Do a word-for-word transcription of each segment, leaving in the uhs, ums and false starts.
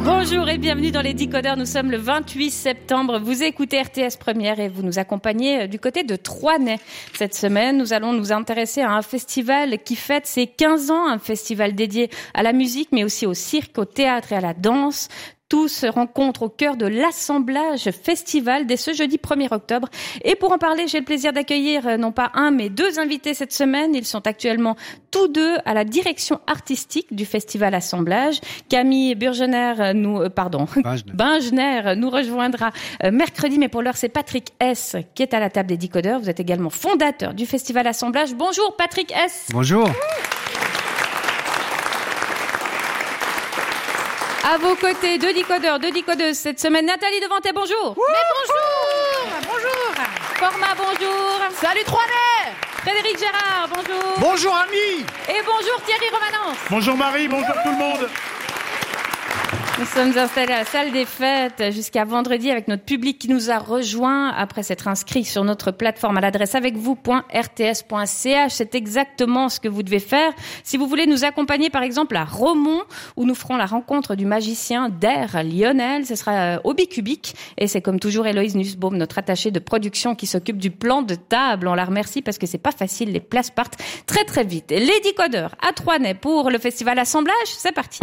Bonjour et bienvenue dans les Décodeurs. Nous sommes le vingt-huit septembre. Vous écoutez R T S Première et vous nous accompagnez du côté de Troisnay. Cette semaine, nous allons nous intéresser à un festival qui fête ses quinze ans, un festival dédié à la musique, mais aussi au cirque, au théâtre et à la danse. Tous se rencontrent au cœur de l'Assemblage Festival dès ce jeudi premier octobre. Et pour en parler, j'ai le plaisir d'accueillir non pas un, mais deux invités cette semaine. Ils sont actuellement tous deux à la direction artistique du Festival Assemblage. Camille Burgener, nous, euh, pardon, Bingener. Bingener nous rejoindra euh, mercredi, mais pour l'heure, c'est Patrick S qui est à la table des Décodeurs. Vous êtes également fondateur du Festival Assemblage. Bonjour Patrick S. Bonjour. À vos côtés, deux décodeurs, deux décodeuses cette semaine. Nathalie Devantet, bonjour. Wouh, Mais bonjour. Bonjour. Format, bonjour. Salut Troisnay. Frédéric Gérard, bonjour. Bonjour amis. Et bonjour Thierry Romanence. Bonjour Marie, bonjour tout le monde. Nous sommes installés à la salle des fêtes jusqu'à vendredi avec notre public qui nous a rejoints après s'être inscrit sur notre plateforme à l'adresse avec vous point r t s point c h. C'est exactement ce que vous devez faire. Si vous voulez nous accompagner par exemple à Romont où nous ferons la rencontre du magicien d'Air Lionel, ce sera au Bicubic et c'est comme toujours Héloïse Nussbaum, notre attachée de production qui s'occupe du plan de table. On la remercie parce que c'est pas facile, les places partent très très vite. Les Décodeurs à Troisnay pour le festival Assemblage, c'est parti.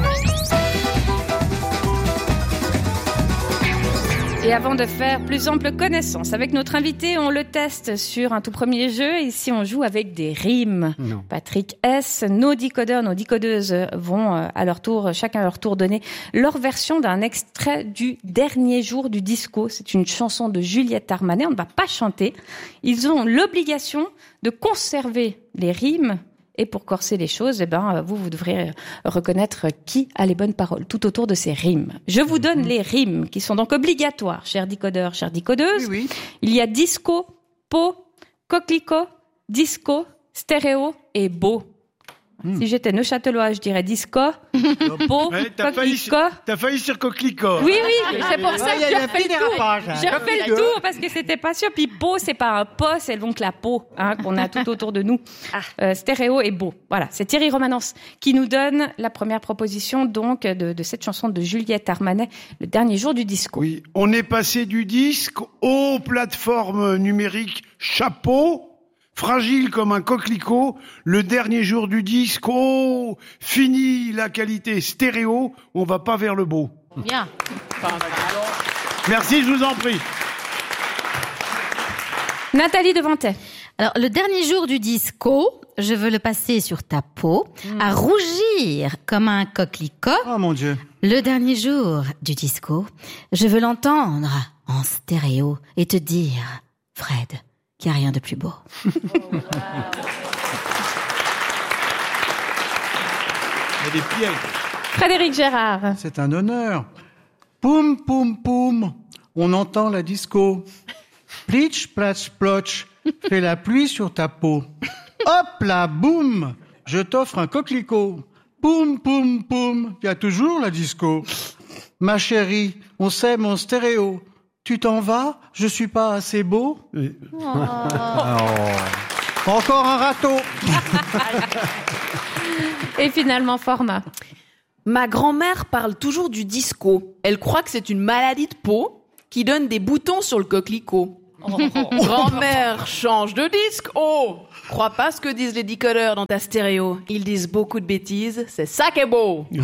Et avant de faire plus ample connaissance avec notre invité, on le teste sur un tout premier jeu. Ici, on joue avec des rimes. Non. Patrick S, nos décodeurs, nos décodeuses vont à leur tour, chacun à leur tour, donner leur version d'un extrait du dernier jour du disco. C'est une chanson de Juliette Armanet. On ne va pas chanter. Ils ont l'obligation de conserver les rimes. Et pour corser les choses, eh ben, vous, vous devrez reconnaître qui a les bonnes paroles tout autour de ces rimes. Je vous donne les rimes qui sont donc obligatoires, chers décodeurs, chères décodeuses. Oui, oui. Il y a disco, pot, coquelicot, disco, stéréo et beau. Mmh. Si j'étais neuchâtelois, je dirais disco, pot, ouais, t'as coquelicot. Failli, t'as failli sur coquelicot. Oui, oui, c'est pour ça que j'ai refait le tour. Hein. J'ai refait le tour parce que c'était pas sûr. Puis pot, c'est pas un pot, c'est donc la peau hein, qu'on a tout autour de nous. Ah. Euh, stéréo et beau. Voilà, c'est Thierry Romanence qui nous donne la première proposition donc de, de cette chanson de Juliette Armanet, Le dernier jour du disco. Oui, on est passé du disque aux plateformes numériques chapeau. Fragile comme un coquelicot, le dernier jour du disque, oh, fini la qualité stéréo, on va pas vers le beau. Bien. Merci, je vous en prie. Nathalie Devantet. Alors, le dernier jour du disco, je veux le passer sur ta peau, mmh. à rougir comme un coquelicot. Oh mon Dieu. Le dernier jour du disco, je veux l'entendre en stéréo et te dire, Fred, qu'il n'y a rien de plus beau. Oh, wow. Il y a des pièges. Frédéric Gérard. C'est un honneur. Poum, poum, poum. On entend la disco. Plitch, platch, plotch. Fait la pluie sur ta peau. Hop là, boum. Je t'offre un coquelicot. Poum, poum, poum. Il y a toujours la disco. Ma chérie, on s'aime en stéréo. Tu t'en vas? Je suis pas assez beau? Oui. Oh. Oh. Encore un râteau. Et finalement, format. Ma grand-mère parle toujours du disco. Elle croit que c'est une maladie de peau qui donne des boutons sur le coquelicot. Oh. Grand-mère, change de disque. Oh, crois pas ce que disent les décodeurs dans ta stéréo. Ils disent beaucoup de bêtises. C'est ça qui est beau. Ouais.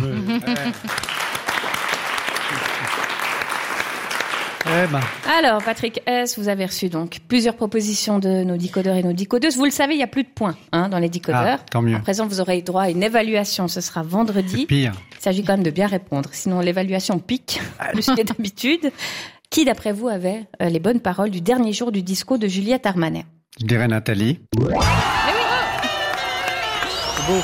Eh ben. Alors, Patrick S, vous avez reçu donc plusieurs propositions de nos décodeurs et nos décodeuses. Vous le savez, il n'y a plus de points hein, dans les décodeurs. Ah, tant mieux. À présent, vous aurez droit à une évaluation. Ce sera vendredi. C'est pire. Il s'agit quand même de bien répondre. Sinon, l'évaluation pique plus que d'habitude. Qui, d'après vous, avait euh, les bonnes paroles du dernier jour du disco de Juliette Armanet? Je dirais Nathalie. Eh oui. C'est beau.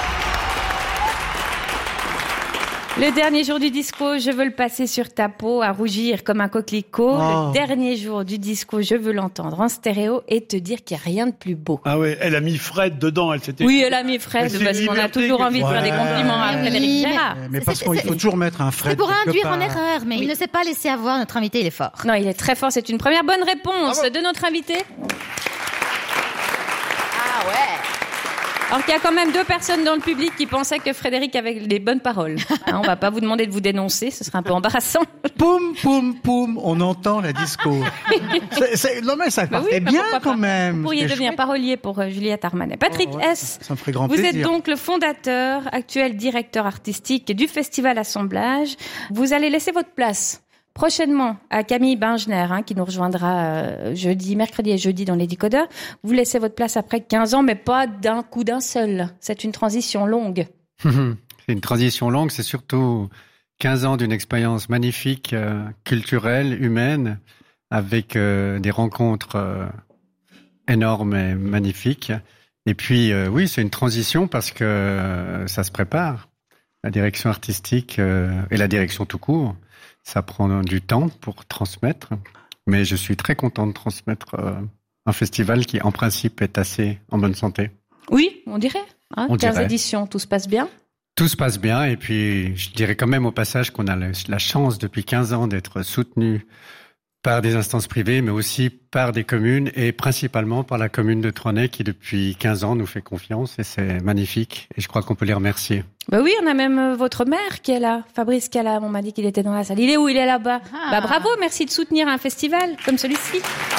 Le dernier jour du disco, je veux le passer sur ta peau, à rougir comme un coquelicot. Oh. Le dernier jour du disco, je veux l'entendre en stéréo et te dire qu'il n'y a rien de plus beau. Ah ouais, elle a mis Fred dedans, elle s'était... Oui, elle a mis Fred, parce qu'on a toujours envie de faire des compliments à Frédéric Gérard. Mais, mais parce qu'il faut toujours mettre un Fred. C'est pour induire part. en erreur, mais oui. Il ne s'est pas laissé avoir, notre invité, il est fort. Non, il est très fort, c'est une première bonne réponse Bravo. de notre invité. Ah ouais. Alors qu'il y a quand même deux personnes dans le public qui pensaient que Frédéric avait les bonnes paroles. Hein, on va pas vous demander de vous dénoncer, ce serait un peu embarrassant. Poum, poum, poum, on entend la disco. c'est, c'est, non mais ça Bah partait oui, bah bien pourquoi quand pas. même. Vous pourriez C'était devenir chouette. parolier pour euh, Juliette Armanet. Patrick Oh, ouais, S. ça me ferait grand Vous plaisir. êtes donc le fondateur, actuel directeur artistique du Festival Assemblage. Vous allez laisser votre place prochainement à Camille Bingener, hein, qui nous rejoindra euh, jeudi, mercredi et jeudi dans les Décodeurs. Vous laissez votre place après quinze ans, mais pas d'un coup d'un seul. C'est une transition longue. C'est une transition longue, c'est surtout quinze ans d'une expérience magnifique, euh, culturelle, humaine, avec euh, des rencontres euh, énormes et magnifiques. Et puis, euh, oui, c'est une transition parce que euh, ça se prépare. La direction artistique euh, et la direction tout court, ça prend du temps pour transmettre. Mais je suis très content de transmettre euh, un festival qui, en principe, est assez en bonne santé. Oui, on dirait. Hein, On quinze dirait. éditions, tout se passe bien. Tout se passe bien et puis je dirais quand même au passage qu'on a la, la chance depuis quinze ans d'être soutenu par des instances privées, mais aussi par des communes et principalement par la commune de Troisnay qui depuis quinze ans nous fait confiance et c'est magnifique et je crois qu'on peut les remercier. Bah oui, on a même euh, votre maire qui est là, Fabrice Cala. On m'a dit qu'il était dans la salle. Il est où? Il est là-bas. Ah. Bah bravo, merci de soutenir un festival comme celui-ci.